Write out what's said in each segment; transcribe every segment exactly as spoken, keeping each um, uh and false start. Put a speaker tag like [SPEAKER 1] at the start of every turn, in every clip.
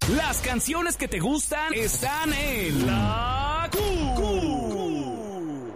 [SPEAKER 1] Las canciones que te gustan están en La Q.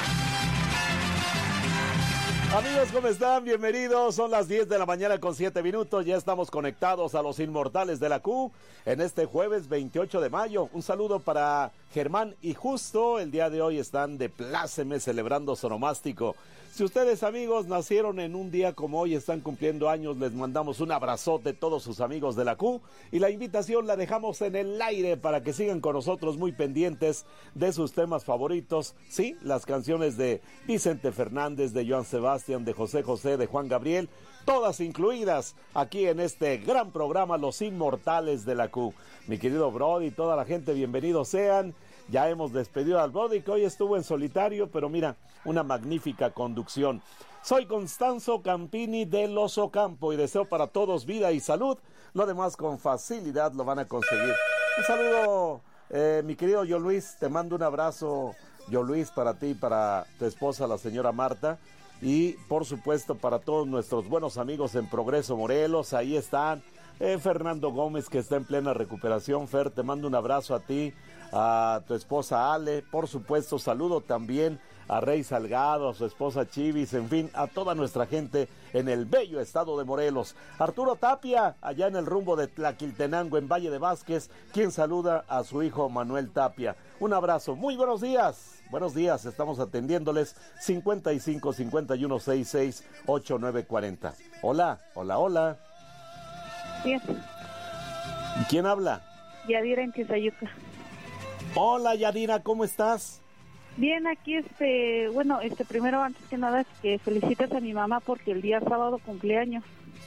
[SPEAKER 2] Amigos, ¿cómo están? Bienvenidos. Son las diez de la mañana con siete minutos. Ya estamos conectados a los inmortales de la Q en este jueves veintiocho de mayo. Un saludo para Germán y Justo. El día de hoy están de pláceme celebrando su onomástico. Si ustedes, amigos, nacieron en un día como hoy, están cumpliendo años, les mandamos un abrazote a todos sus amigos de la Q y la invitación la dejamos en el aire para que sigan con nosotros muy pendientes de sus temas favoritos. Sí, las canciones de Vicente Fernández, de Joan Sebastián, de José José, de Juan Gabriel, todas incluidas aquí en este gran programa Los Inmortales de la Q. Mi querido Brody, toda la gente, bienvenidos sean. Ya hemos despedido al Brody, que hoy estuvo en solitario, pero mira, una magnífica conducción. Soy Constanzo Campini de Los Ocampo y deseo para todos vida y salud. Lo demás con facilidad lo van a conseguir. Un saludo, eh, mi querido Yo Luis, te mando un abrazo, Yo Luis, para ti y para tu esposa, la señora Marta. Y por supuesto para todos nuestros buenos amigos en Progreso Morelos, ahí están. Eh, Fernando Gómez, que está en plena recuperación. Fer, te mando un abrazo a ti, a tu esposa Ale, por supuesto saludo también a Rey Salgado, a su esposa Chivis, en fin, a toda nuestra gente en el bello estado de Morelos. Arturo Tapia, allá en el rumbo de Tlaquiltenango, en Valle de Vázquez, quien saluda a su hijo Manuel Tapia. Un abrazo, muy buenos días. Buenos días, estamos atendiéndoles cincuenta y cinco, cincuenta y uno, sesenta y seis, ochenta y nueve, cuarenta. Hola, hola, hola.
[SPEAKER 3] Bien.
[SPEAKER 2] ¿Quién habla?
[SPEAKER 3] Yadira en Tizayuca.
[SPEAKER 2] Hola Yadira, ¿cómo estás?
[SPEAKER 3] Bien, aquí este, bueno, este primero antes que nada es que felicites a mi mamá porque el día sábado cumpleaños.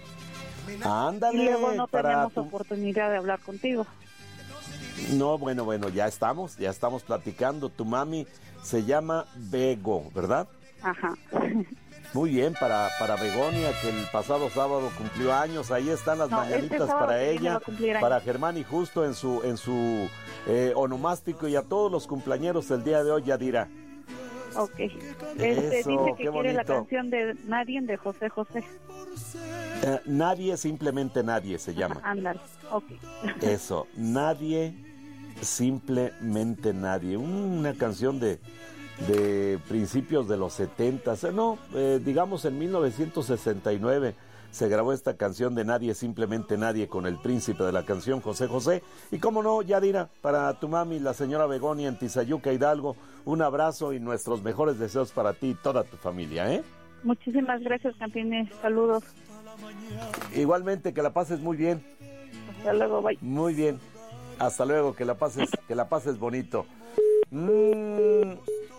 [SPEAKER 2] Ándale.
[SPEAKER 3] Y luego no tenemos
[SPEAKER 2] tu...
[SPEAKER 3] oportunidad de hablar contigo.
[SPEAKER 2] No, bueno, bueno, ya estamos, ya estamos platicando. Tu mami se llama Bego, ¿verdad?
[SPEAKER 3] Ajá.
[SPEAKER 2] Muy bien, para, para Begonia, que el pasado sábado cumplió años, ahí están las
[SPEAKER 3] no,
[SPEAKER 2] mañanitas
[SPEAKER 3] este
[SPEAKER 2] para ella, para Germán y Justo en su en su eh, onomástico y a todos los cumpleañeros el día de hoy, Yadira.
[SPEAKER 3] Ok. Este,
[SPEAKER 2] Eso,
[SPEAKER 3] dice que
[SPEAKER 2] qué
[SPEAKER 3] quiere
[SPEAKER 2] bonito.
[SPEAKER 3] la canción de Nadie de José José.
[SPEAKER 2] Eh, nadie, simplemente nadie se llama.
[SPEAKER 3] Ándale, ok.
[SPEAKER 2] Eso, Nadie, simplemente nadie. Una canción de... de principios de los setentas, no, eh, digamos en mil novecientos sesenta y nueve se grabó esta canción de Nadie, simplemente nadie, con el príncipe de la canción, José José. Y cómo no, Yadira, para tu mami, la señora Begonia en Tizayuca, Hidalgo, un abrazo y nuestros mejores deseos para ti y toda tu familia, ¿eh?
[SPEAKER 3] Muchísimas gracias, Campines, saludos.
[SPEAKER 2] Igualmente, que la pases muy bien.
[SPEAKER 3] Hasta luego, bye.
[SPEAKER 2] Muy bien, hasta luego, que la pases, que la pases bonito. Mmm...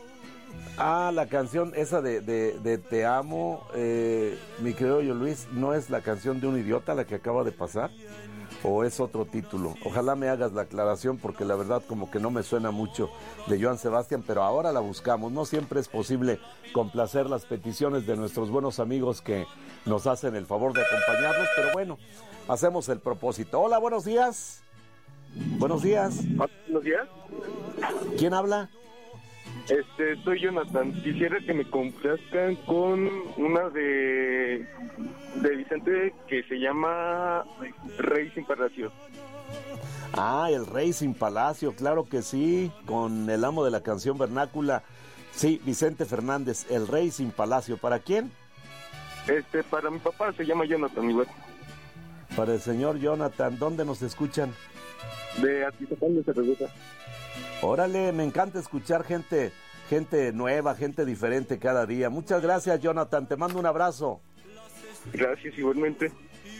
[SPEAKER 2] Ah, la canción esa de, de, de Te Amo, eh, mi querido Yo Luis, ¿no es la canción de un idiota la que acaba de pasar? ¿O es otro título? Ojalá me hagas la aclaración porque la verdad como que no me suena mucho de Joan Sebastián, pero ahora la buscamos. No siempre es posible complacer las peticiones de nuestros buenos amigos que nos hacen el favor de acompañarnos, pero bueno, hacemos el propósito. Hola, buenos días. Buenos días.
[SPEAKER 4] Buenos días.
[SPEAKER 2] ¿Quién habla?
[SPEAKER 4] Este, soy Jonathan. Quisiera que me complazcan con una de de Vicente que se llama Rey sin Palacio.
[SPEAKER 2] Ah, el Rey sin Palacio, claro que sí, con el amo de la canción vernácula. Sí, Vicente Fernández, el Rey sin Palacio. ¿Para quién?
[SPEAKER 4] Este, para mi papá se llama Jonathan igual.
[SPEAKER 2] Para el señor Jonathan, ¿dónde nos escuchan?
[SPEAKER 4] De Atizapán de Zaragoza.
[SPEAKER 2] Órale, me encanta escuchar gente, gente nueva, gente diferente cada día. Muchas gracias, Jonathan, te mando un abrazo.
[SPEAKER 4] Gracias, igualmente.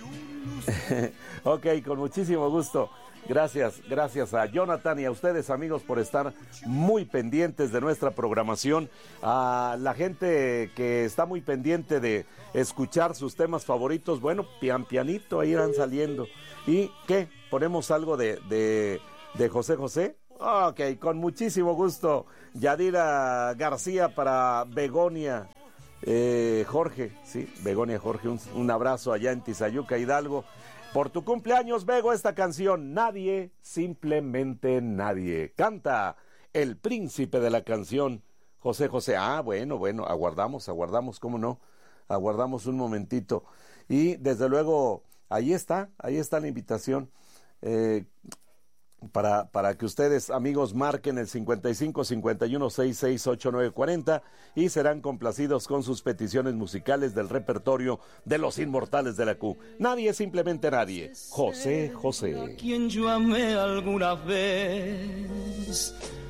[SPEAKER 2] Ok, con muchísimo gusto. Gracias, gracias a Jonathan y a ustedes, amigos, por estar muy pendientes de nuestra programación. A la gente que está muy pendiente de escuchar sus temas favoritos, bueno, pian pianito, ahí irán saliendo. ¿Y qué? ¿Ponemos algo de, de, de José José? Ok, con muchísimo gusto. Yadira García para Begonia eh, Jorge, sí, Begonia Jorge, un, un abrazo allá en Tizayuca, Hidalgo. Por tu cumpleaños, Bego, esta canción, Nadie, simplemente nadie. Canta el príncipe de la canción, José José. Ah, bueno, bueno, aguardamos, aguardamos, ¿cómo no? Aguardamos un momentito. Y desde luego, ahí está, ahí está la invitación. eh, para, para que ustedes, amigos, marquen el cincuenta y cinco cincuenta y uno sesenta y seis ochenta y nueve cuarenta y serán complacidos con sus peticiones musicales del repertorio de los inmortales de la Q. Nadie, simplemente nadie. José José.
[SPEAKER 5] A quien yo amé alguna vez,